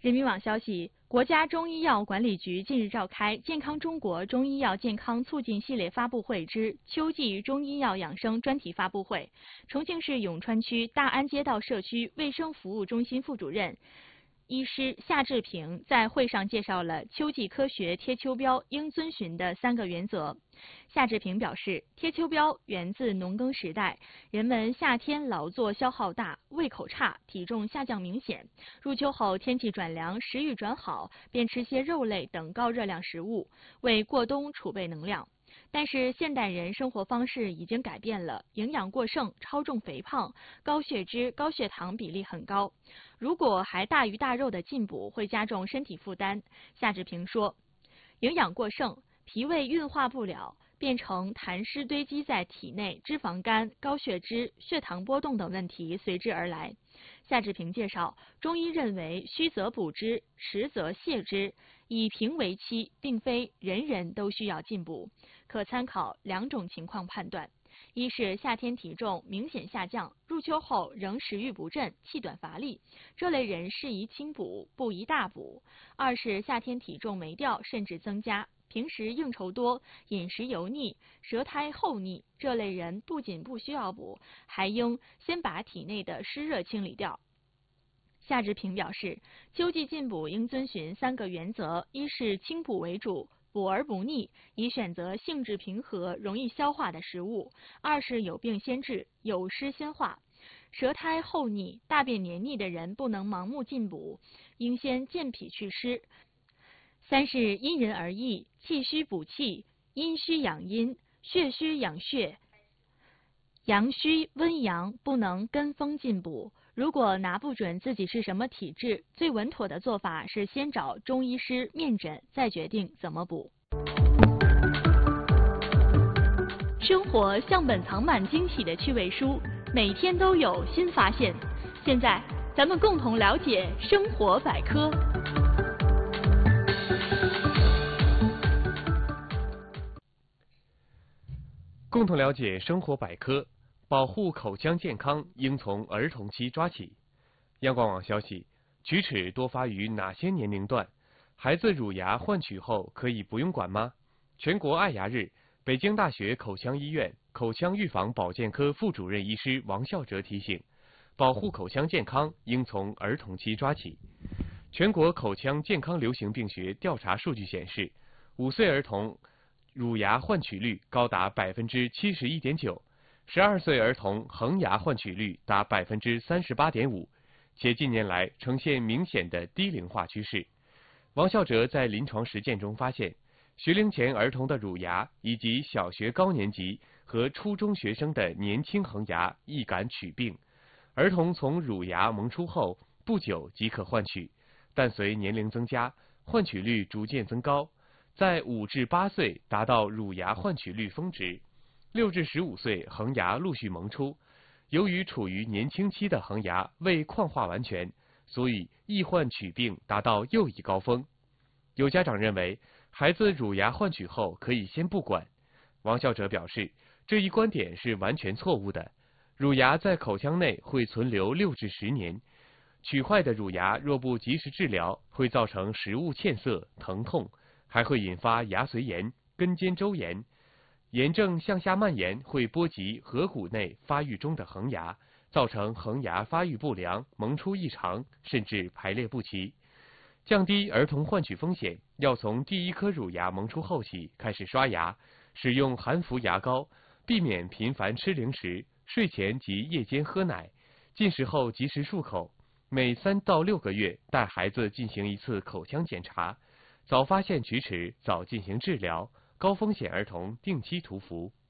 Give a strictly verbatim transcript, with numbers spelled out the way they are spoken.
人民网消息，国家中医药管理局近日召开健康中国中医药健康促进系列发布会之秋季中医药养生专题发布会。重庆市永川区大安街道社区卫生服务中心副主任医师夏志平在会上介绍了秋季科学贴秋膘应遵循的三个原则。夏志平表示，贴秋膘源自农耕时代，人们夏天劳作消耗大，胃口差，体重下降明显。入秋后天气转凉，食欲转好，便吃些肉类等高热量食物，为过冬储备能量。但是现代人生活方式已经改变了，营养过剩、超重肥胖、高血脂、高血糖比例很高。如果还大鱼大肉的进补，会加重身体负担。夏志平说，营养过剩，脾胃运化不了，变成痰湿堆积在体内，脂肪肝、高血脂、血糖波动等问题随之而来。夏志平介绍，中医认为虚则补之，实则泻之，以平为期，并非人人都需要进补，可参考两种情况判断。一是夏天体重明显下降，入秋后仍食欲不振、气短乏力，这类人适宜轻补，不宜大补。二是夏天体重没掉甚至增加，平时应酬多、饮食油腻、舌苔厚腻，这类人不仅不需要补，还应先把体内的湿热清理掉。夏志平表示，秋季进补应遵循三个原则：一是轻补为主，补而不腻，宜选择性质平和、容易消化的食物；二是有病先治，有湿先化。舌苔厚腻、大便黏腻的人不能盲目进补，应先健脾祛湿。三是因人而异，气虚补气，阴虚养阴，血虚养血，阳虚温阳，不能跟风进补。如果拿不准自己是什么体质，最稳妥的做法是先找中医师面诊，再决定怎么补。生活像本藏满惊喜的趣味书，每天都有新发现。现在，咱们共同了解生活百科。 共同了解生活百科。保护口腔健康应从儿童期抓起。央广网消息，龋齿多发于哪些年龄段？孩子乳牙换取后可以不用管吗？全国爱牙日，北京大学口腔医院口腔预防保健科副主任医师王孝哲提醒，保护口腔健康应从儿童期抓起。全国口腔健康流行病学调查数据显示，五岁儿童乳牙换取率高达百分之七十一点九。十二岁儿童恒牙换取率达百分之三十八点五，且近年来呈现明显的低龄化趋势。王孝哲在临床实践中发现，学龄前儿童的乳牙以及小学高年级和初中学生的年轻恒牙易感取病。儿童从乳牙萌出后不久即可换取，但随年龄增加，换取率逐渐增高，在五至八岁达到乳牙换取率峰值。六至十五岁恒牙陆续萌出，由于处于年轻期的恒牙未矿化完全，所以易患取病达到又一高峰。有家长认为孩子乳牙换取后可以先不管，王孝哲表示，这一观点是完全错误的。乳牙在口腔内会存留六至十年，取坏的乳牙若不及时治疗，会造成食物欠涩、疼痛，还会引发牙髓炎、根尖周炎。炎症向下蔓延会波及颌骨内发育中的恒牙，造成恒牙发育不良、萌出异常，甚至排列不齐。降低儿童换取风险，要从第一颗乳牙萌出后起开始刷牙，使用含氟牙膏，避免频繁吃零食，睡前及夜间喝奶，进食后及时漱口。每三到六个月带孩子进行一次口腔检查，早发现龋齿，早进行治疗。高风险儿童定期涂氟。